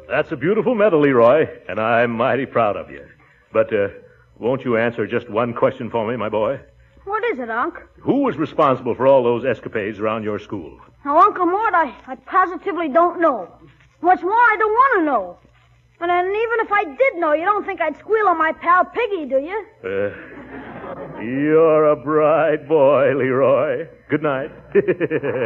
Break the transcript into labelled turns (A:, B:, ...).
A: That's a beautiful medal, Leroy, and I'm mighty proud of you. But, won't you answer just one question for me, my boy?
B: What is it, Unc?
A: Who was responsible for all those escapades around your school?
B: Now, Uncle Mort, I positively don't know. What's more, I don't want to know. And then even if I did know, you don't think I'd squeal on my pal Piggy, do you?
A: You're a bright boy, Leroy. Good night.